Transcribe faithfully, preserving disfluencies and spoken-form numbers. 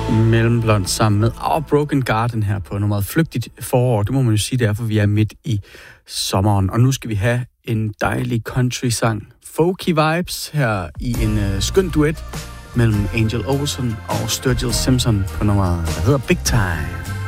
Mellemblond sammen med Our Broken Garden her på nummeret Flygtigt forår. Det må man jo sige, det er, for vi er midt i sommeren. Og nu skal vi have en dejlig country-sang. Folky vibes her i en uh, skøn duet mellem Angel Olsen og Sturgill Simpson på nummeret, der hedder Big Time.